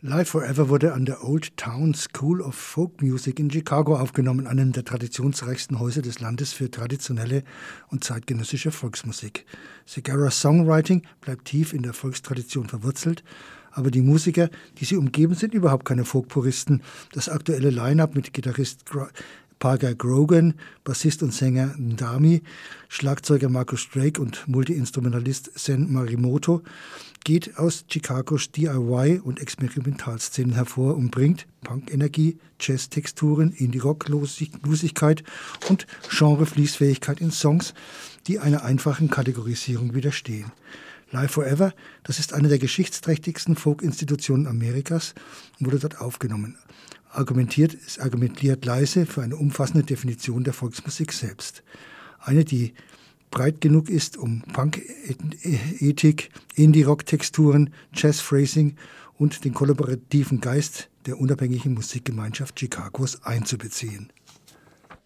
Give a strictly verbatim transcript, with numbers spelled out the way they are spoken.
Live Forever wurde an der Old Town School of Folk Music in Chicago aufgenommen, einem der traditionsreichsten Häuser des Landes für traditionelle und zeitgenössische Volksmusik. Segarras Songwriting bleibt tief in der Volkstradition verwurzelt, aber die Musiker, die sie umgeben, sind überhaupt keine Folkpuristen. Das aktuelle Line-up mit Gitarrist Parker Grogan, Bassist und Sänger Ndami, Schlagzeuger Marcus Drake und Multiinstrumentalist Sen Marimoto geht aus Chicagos D I Y- und Experimentalszenen hervor und bringt Punk-Energie, Jazz-Texturen, Indie-Rock-Losigkeit und Genre-Fließfähigkeit in Songs, die einer einfachen Kategorisierung widerstehen. Live Forever, das ist eine der geschichtsträchtigsten Folk-Institutionen Amerikas, wurde dort aufgenommen. Argumentiert, es argumentiert leise für eine umfassende Definition der Volksmusik selbst. Eine, die breit genug ist, um Punk-Ethik, Indie-Rock-Texturen, Jazz-Phrasing und den kollaborativen Geist der unabhängigen Musikgemeinschaft Chicagos einzubeziehen.